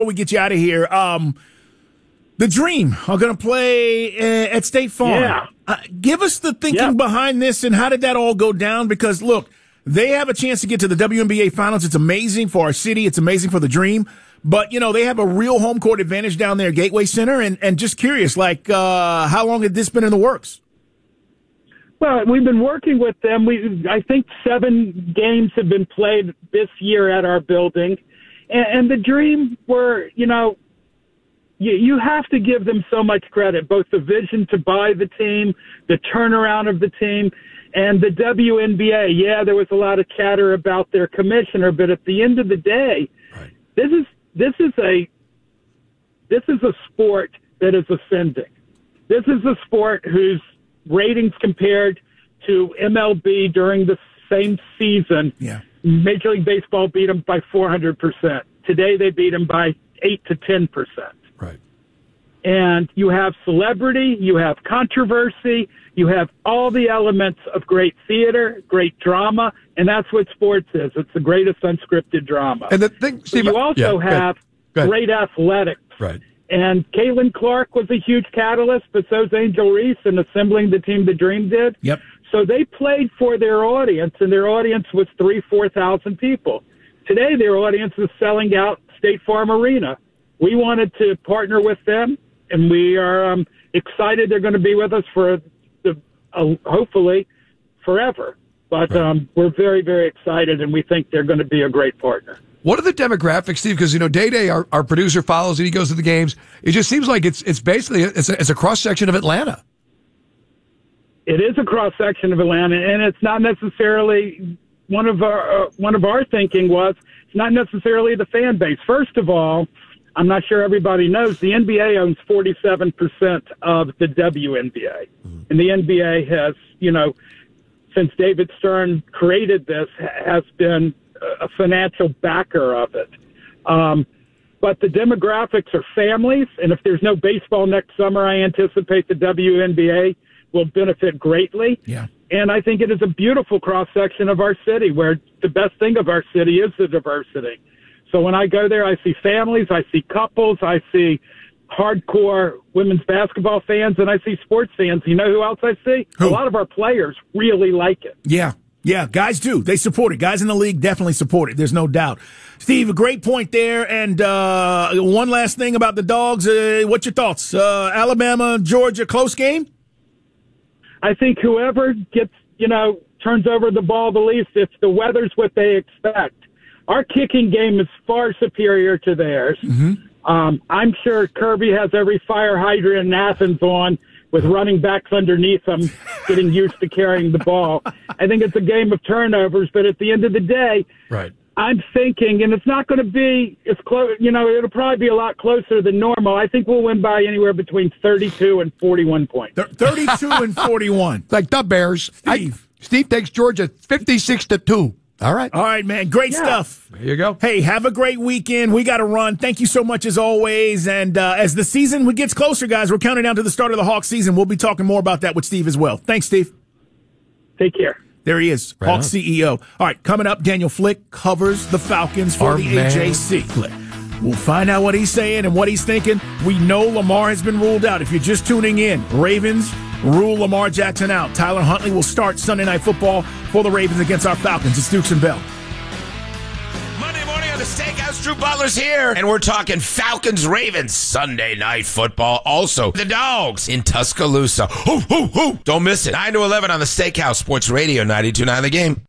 Before we get you out of here, the Dream are going to play at State Farm. Yeah. Give us the thinking behind this and how did that all go down? Because, look, they have a chance to get to the WNBA Finals. It's amazing for our city. It's amazing for the Dream. But, they have a real home court advantage down there at Gateway Center. And just curious, how long had this been in the works? Well, we've been working with them. I think 7 games have been played this year at our building. And the Dream were, you have to give them so much credit, both the vision to buy the team, the turnaround of the team, and the WNBA. Yeah, there was a lot of chatter about their commissioner, but at the end of the day, right. this is a sport that is ascending. This is a sport whose ratings compared to MLB during the same season. Yeah. Major League Baseball beat them by 400%. Today they beat them by 8 to 10%. Right. And you have celebrity, you have controversy, you have all the elements of great theater, great drama, and that's what sports is. It's the greatest unscripted drama. And the thing, Steve, you also have great athletics. Right. And Caitlin Clark was a huge catalyst, but so's Angel Reese in assembling the team the Dream did. Yep. So they played for their audience, and their audience was 4,000 people. Today, their audience is selling out State Farm Arena. We wanted to partner with them, and we are excited they're going to be with us for hopefully forever. But we're very, very excited, and we think they're going to be a great partner. What are the demographics, Steve? Because, Day, our producer, follows it. He goes to the games. It just seems like it's basically it's a cross-section of Atlanta. It is a cross-section of Atlanta, and it's not necessarily one of our thinking was it's not necessarily the fan base. First of all, I'm not sure everybody knows, the NBA owns 47% of the WNBA. And the NBA has, since David Stern created this, has been a financial backer of it. But the demographics are families, and if there's no baseball next summer, I anticipate the WNBA will benefit greatly. Yeah. And I think it is a beautiful cross-section of our city, where the best thing of our city is the diversity. So when I go there, I see families, I see couples, I see hardcore women's basketball fans, and I see sports fans. You know who else I see? Who? A lot of our players really like it. Yeah. Yeah, guys do. They support it. Guys in the league definitely support it. There's no doubt. Steve, a great point there. And one last thing about the Dogs. What's your thoughts? Alabama, Georgia, close game? I think whoever gets, turns over the ball the least, if the weather's what they expect. Our kicking game is far superior to theirs. Mm-hmm. I'm sure Kirby has every fire hydrant in Athens on with running backs underneath them, getting used to carrying the ball. I think it's a game of turnovers, but at the end of the day, right. I'm thinking, and it's not going to be as close, it'll probably be a lot closer than normal. I think we'll win by anywhere between 32 and 41 points. 32 and 41. Like the Bears. Steve takes Georgia 56-2. All right, man. Great stuff. There you go. Hey, have a great weekend. We got to run. Thank you so much as always. And as the season gets closer, guys, we're counting down to the start of the Hawks season. We'll be talking more about that with Steve as well. Thanks, Steve. Take care. There he is, right Hawks CEO. All right, coming up, Daniel Flick covers the Falcons for the AJC. Flick. We'll find out what he's saying and what he's thinking. We know Lamar has been ruled out. If you're just tuning in, Ravens rule Lamar Jackson out. Tyler Huntley will start Sunday Night Football for the Ravens against our Falcons. It's Dukes and Bell. Monday morning on the Steakhouse, Drew Butler's here, and we're talking Falcons-Ravens Sunday Night Football. Also, the Dogs in Tuscaloosa. Don't miss it. 9 to 11 on the Steakhouse Sports Radio 92.9 The Game.